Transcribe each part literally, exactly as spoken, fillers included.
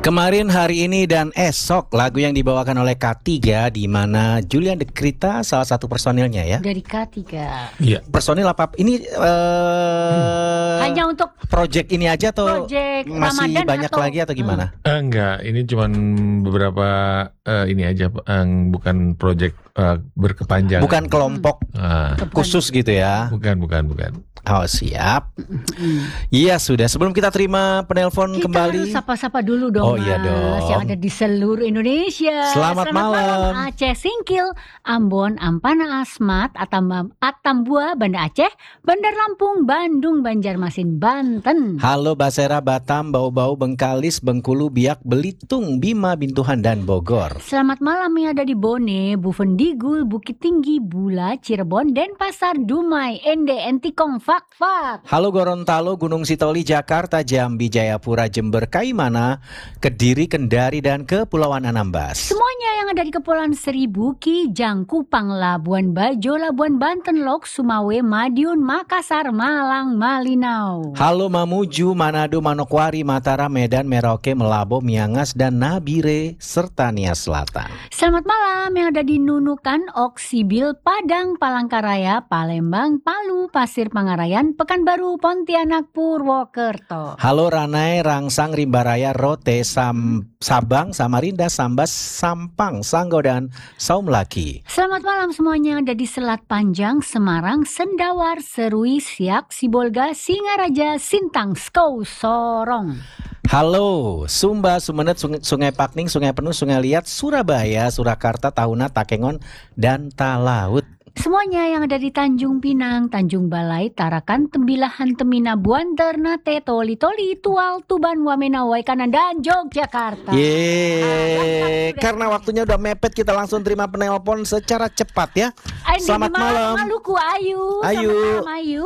Kemarin, hari ini, dan esok lagu yang dibawakan oleh K tiga, di mana Julian De Krita salah satu personilnya ya. Dari K tiga. Iya. Personil apa? Ini uh, hmm. hanya untuk project ini aja atau project masih Ramadan banyak atau... lagi atau gimana? Hmm. Uh, enggak, ini cuman beberapa uh, ini aja, uh, bukan project uh, berkepanjangan. Bukan kelompok uh, khusus gitu ya. Bukan, bukan, bukan. Oh, siap. Iya, sudah. Sebelum kita terima penelpon kita kembali, harus sapa-sapa dulu dong, oh, iya dong. yang ada di seluruh Indonesia. Selamat, Selamat malam. malam Aceh Singkil, Ambon, Ampana, Asmat, Atam, Atambua, Banda Aceh, Bandar Lampung, Bandung, Banjarmasin, Banten. Halo Basera, Batam, Bau-Bau, Bengkalis, Bengkulu, Biak, Belitung, Bima, Bintuhan, dan Bogor. Selamat malam yang ada di Bone, Buvendigul, Bukit Tinggi, Bula, Cirebon, Denpasar, Dumai, Ende, Entikong, Fak Fak. Halo Gorontalo, Gunung Sitoli, Jakarta, Jambi, Jayapura, Jember, Kaimana, Kediri, Kendari, dan Kepulauan Anambas. Semuanya yang ada di Kepulauan Seribu, Ki, Jangkupang, Labuan Bajo, Labuan Banten, Lok, Sumawe, Madiun, Makassar, Malang, Malinau. Halo Mamuju, Manado, Manokwari, Mataram, Medan, Merauke, Melabo, Miangas, dan Nabire, serta Nias Selatan. Selamat malam yang ada di Nunukan, Oksibil, Padang, Palangkaraya, Palembang, Palu, Pasir Pangarayan, Pekanbaru, Pontianak, Purwokerto. Halo Ranai, Rangsang, Rimbaraya, Rote, Sam, Sabang, Samarinda, Sambas, Sampang, Sanggo, dan Saumlaki. Selamat malam semuanya ada di Selat Panjang, Semarang, Sendawar, Serui, Siak, Sibolga, Singaraja, Sintang, Skou, Sorong. Halo Sumba, Sumeneb, Sungai, Sungai Pakning, Sungai Penuh, Sungai Liat, Surabaya, Surakarta, Tahuna, Takengon, dan Talaut. Semuanya yang ada di Tanjung Pinang, Tanjung Balai, Tarakan, Tembilahan, Temina, Buan, Ternate, Toli, Toli, Tual, Tuban, Wamena, Waikanan, dan Yogyakarta. Yeay, ah, karena waktunya udah mepet, kita langsung terima penelpon secara cepat ya. Andi, Selamat malam. Maluku, Ayu. Ayu. Selamat malam, Ayu.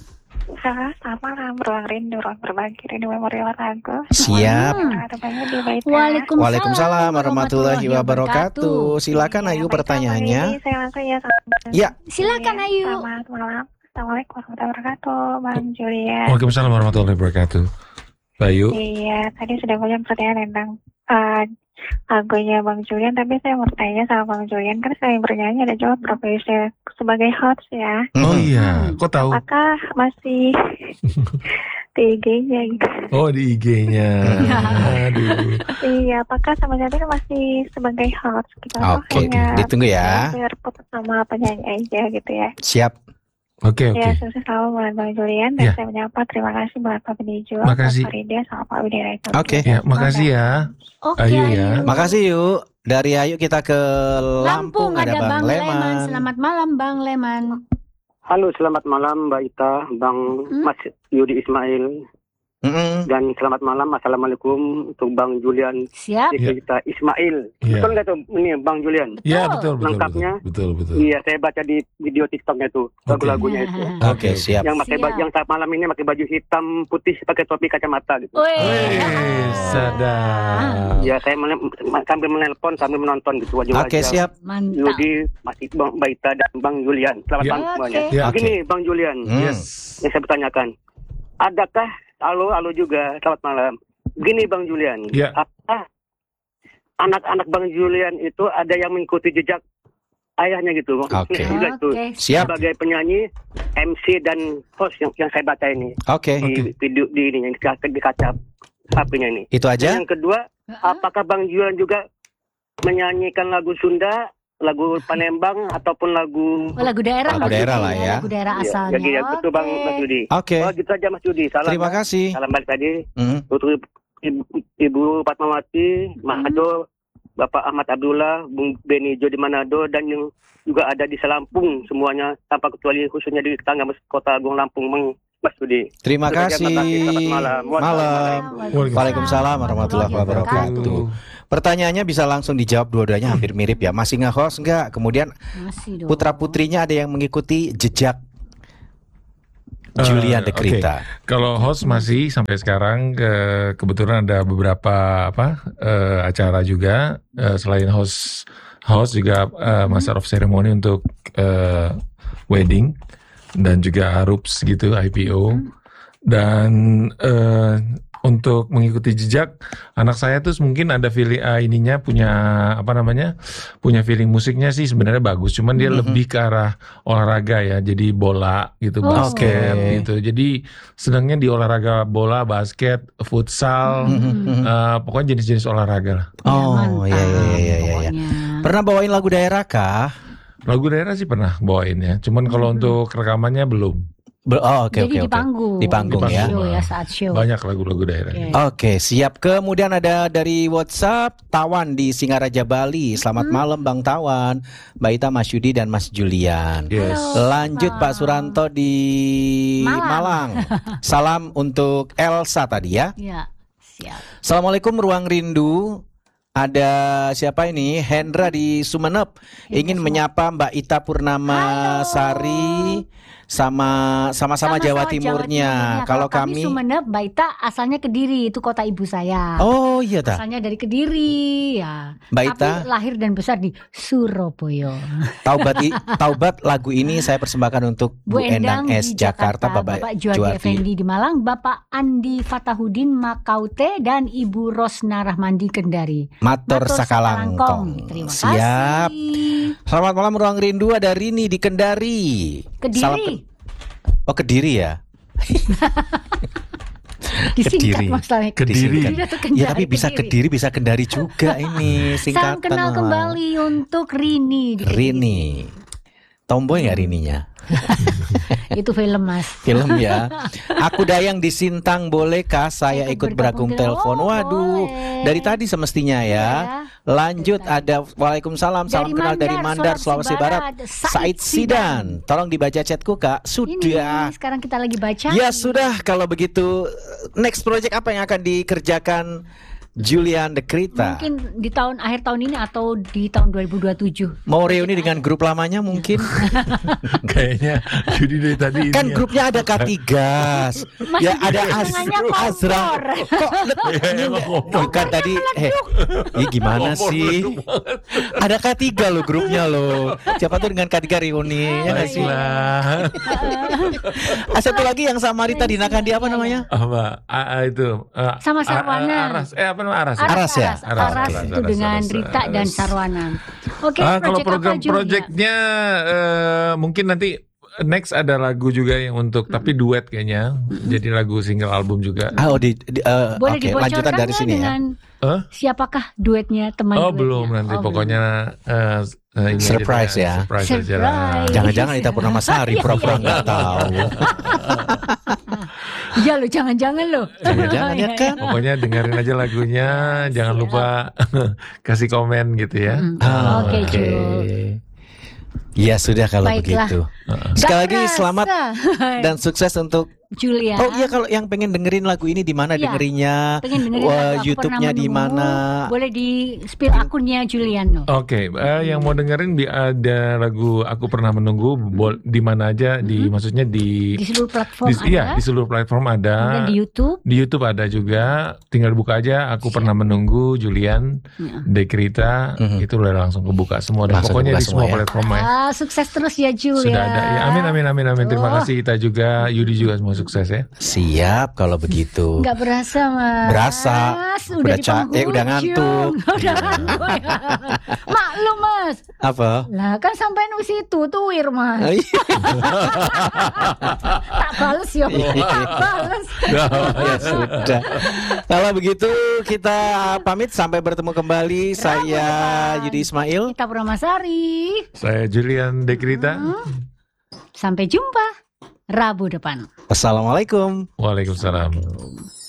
Halo, selamat malam, ruang rindu, ruang berbagi, rindu memori lagu. Siap. Waalaikumsalam, Waalaikumsalam warahmatullahi wabarakatuh. Silakan Ayu pertanyaannya. Saya langsung ya. Ya. Silakan Ayu. Selamat malam. Assalamualaikum warahmatullahi wabarakatuh, Bang Julian. Waalaikumsalam warahmatullahi wabarakatuh. Bayu. Iya, tadi sudah banyak pertanyaan tentang uh, lagunya Bang Julian, tapi saya mau tanya sama Bang Julian, kan saya bernyanyi ada juga profesi sebagai host ya. Oh iya, kok tahu? Apakah masih di I G-nya gitu? Oh, di I G-nya. Aduh. Iya, apakah sama saat ini masih sebagai host gitu? Oke, okay, ditunggu ya. Biar putus sama penyanyi aja gitu ya. Siap. Oke, okay, oke. Okay. Ya, sukses selalu buat Bang Julian. Dan ya. saya menyapa terima kasih buat Pak Benijo, makasih. Pak Farida, sama Pak Widira itu. Oke. Okay. Ya, makasih ya. Oke, Ayu Ayu. ya. Makasih yuk. Dari Ayu kita ke Lampung, Lampung ada, ada Bang, Bang Leman. Leman. Selamat malam Bang Leman. Halo, selamat malam Mbak Ita, Bang hmm? Mas Yudi Ismail. Mm-mm. Dan selamat malam, assalamualaikum untuk Bang Julian. Siap. Ya. Kita Ismail. Ya. Betul nggak tuh ini Bang Julian? Iya betul betul. Lengkapnya. Betul betul. Iya, saya baca di video TikToknya tuh lagu-lagunya itu. Oke, okay, siap. Yang pakai baju, yang saat malam ini pakai baju hitam putih pakai topi kacamata gitu. Wih, sadar. Ya, saya men- sambil menelpon sambil menonton gitu wajah-wajah. Oke, okay, siap. Mantap. Yudi, Mas Bang Mbak Ita dan Bang Julian. Selamat Ya. malam Oke. semuanya. Ya, Begini Bang Julian, Hmm. Yes. yang saya bertanyakan, adakah halo halo juga selamat malam. Begini Bang Julian, Ya. apa anak-anak Bang Julian itu ada yang mengikuti jejak ayahnya gitu? Oke. Ini juga itu Oke. Siap. sebagai penyanyi, M C dan host yang, yang saya baca ini Oke. di Oke. video di ini yang di, di kaca H P-nya ini. Itu aja. Dan yang kedua, apakah Bang Julian juga menyanyikan lagu Sunda, lagu Palembang ataupun lagu Oh, lagu daerah, Lagu daerah maksudnya, lah ya. Lagu daerah Iya, asalnya. jadi ya, betul Bang Oke. Mas Yudi. Oke. Oh gitu aja Mas Yudi. Salam. Terima kasih. Salam balik tadi Mm. untuk Ibu, Ibu Fatmawati, Manado, Bapak Ahmad Abdullah, Bung Beni Jo di Manado, dan yang juga ada di Selampung semuanya tanpa kecuali khususnya di tetangga Kota Agung Lampung, Mas Yudi. Terima Terima kasih. kasih. Selamat malam. Malam. Waalaikumsalam warahmatullahi wabarakatuh. Pertanyaannya bisa langsung dijawab dua-duanya hampir mirip ya. Masih nge-host enggak? Kemudian Masih dong. putra-putrinya ada yang mengikuti jejak Julian De Krita. Okay. Kalau host masih sampai sekarang, ke, kebetulan ada beberapa apa uh, acara juga uh, selain host host juga uh, master of ceremony untuk uh, wedding dan juga arups gitu I P O. Dan uh, untuk mengikuti jejak anak saya tuh mungkin ada feeling uh, ininya punya apa namanya punya feeling musiknya sih sebenarnya bagus, cuman dia Mhm. lebih ke arah olahraga ya, jadi bola gitu, Oh. basket Oke. gitu. Jadi senangnya di olahraga bola, basket, futsal, Mhm. uh, pokoknya jenis-jenis olahraga lah. Ya, Oh, mantap iya, iya, iya, iya, iya. pokoknya. Pernah bawain lagu daerah kah? Lagu daerah sih pernah bawain ya, cuman kalau Hmm. untuk rekamannya belum. Be- Oh, oke Jadi oke di oke. panggung. Di panggung Di ya. Show panggung, ya ah. saat show. Banyak lagu-lagu daerah. Oke. Oke, siap. Kemudian ada dari WhatsApp Tawan di Singaraja Bali. Selamat Hmm. malam Bang Tawan, Mbak Ita, Mas Yudi dan Mas Julian. Yes. Halo. Lanjut Pak Suranto di Malang. Malang. Salam untuk Elsa tadi ya. Ya, siap. Assalamualaikum Ruang Rindu. Ada siapa ini? Hendra di Sumeneb. Ingin menyapa Mbak Ita Purnama Halo. Sari sama sama-sama Jawa Timurnya. Kalau kami, Sumeneb, Mbak Ita asalnya Kediri, itu kota ibu saya. oh iya ta. Asalnya dari Kediri ya. Mbak Tapi Ita, lahir dan besar di Surabaya. taubat i- taubat lagu ini saya persembahkan untuk Bu, Endang, S di Jakarta, Bapak, Bapak Juwadi Juwadi. Effendi di Malang, Bapak Andi Fatahudin Makaute, dan Ibu Rosna Rahmandi Kendari. Matur Matur Sakalangkong. Terima Siap. kasih. Selamat malam Ruang Rindu, ada Rini di Kendari. Kediri. Salam ke- Oh Kediri ya. Disingkat Kediri. masalahnya. Kediri. Kediri atau Kendari? Ya tapi bisa Kediri, bisa Kendari juga ini singkatan. Salam kenal Wak. kembali untuk Rini di Kediri. Rini. Tomboy nggak Rininya? Itu film Mas. Film ya. Aku Dayang di Sintang, bolehkah saya ikut Ikut bergabung bergabung telepon? telepon. Oh, Waduh, boleh. dari tadi semestinya ya. Lanjut ada Waalaikumsalam, salam Dari kenal dari Mandar, Mandar, Sulawesi Barat. Said Sidan, tolong dibaca chatku Kak. Sudah. Ini sekarang kita lagi baca. Ya sudah, kalau begitu next project apa yang akan dikerjakan Julian De Krita? Mungkin di tahun akhir tahun ini atau di tahun dua ribu dua puluh tujuh. Mau reuni dengan grup lamanya mungkin? Kayaknya Yudi dari tadi ini Kan ya. grupnya ada Katigas, ya ada Az tangannya Azra. kompor. Kok let- Iya, ini emang nggak- kompor. bukan tadi eh ini gimana Kompor sih? meledup banget. Ada K tiga loh grupnya loh. Siapa tuh dengan K tiga reuni ya nggak sih? Baiklah. Ah, satu lagi yang sama Rita di Nakandi apa namanya? Apa? A, A itu. A, Sama A- Sarwana. A- Aras. Eh apa namanya Aras? ya? Aras ya? Aras, Aras, Aras, itu Aras, dengan Aras, Rita Aras. dan Sarwana. Oke, Ah, kalau project program apa, Jul? projectnya eh, mungkin nanti next ada lagu juga yang untuk tapi duet kayaknya. Jadi lagu single album juga. Ah, oh, di, di- eh, Boleh oke, dibocorkan lanjutan dari nggak sini ya. dengan Hah? siapakah duetnya, teman Oh duetnya? belum nanti Oh, pokoknya eh, eh, ini aja Surprise deh, ya. Surprise aja lah. Surprise. Jangan-jangan Ita Purnama Sari Iya, pura-pura iya, nggak iya. tahu. Iya lo, jangan-jangan lo. Jangan-jangan ya kan? Pokoknya dengerin aja lagunya, jangan Siap. lupa kasih komen gitu ya. Mm. Ah, Oke, oke. Jul. Ya sudah kalau Baiklah. begitu. Heeh. Sekali Nggak lagi kerasa. selamat dan sukses untuk. Julia. Oh iya, kalau yang pengen dengerin lagu ini di mana Iya. dengerinnya? Pengen dengerin Wah, lagu Aku YouTube-nya Pernah di Menunggu, mana? Boleh di spill akunnya Juliano. Oke, eh, yang mau dengerin bi- ada lagu Aku Pernah Menunggu bol- di mana aja, di maksudnya di, Di seluruh platform di- ada. iya, di seluruh platform ada. Kemudian di YouTube. Di YouTube ada juga, tinggal buka aja Aku Pernah Menunggu Julian Ya. De Krita, Mhm. itu udah langsung kebuka semua dan Langsung pokoknya kebuka di semua semua ya. platform ya. Ah, sukses terus ya Jul Sudah ya. ada. Ya, amin amin amin amin. Terima Oh. kasih kita juga, Yudi juga semua sukses ya. Siap kalau begitu. Nggak berasa Mas. Berasa. Udah, Udah di ca- eh, udah penghujung. ngantuk. Udah ngantuk ya. Maklum Mas. Apa? Lah kan sampai nu situ tuwir Mas. Oh, iya. Tak bales yo. Tak bales. Ya sudah. Kalau begitu kita pamit sampai bertemu kembali. Saya Yudi Ismail. Kita Purnamasari. Saya Julian De Krita. Sampai jumpa Rabu depan. Assalamualaikum. Waalaikumsalam.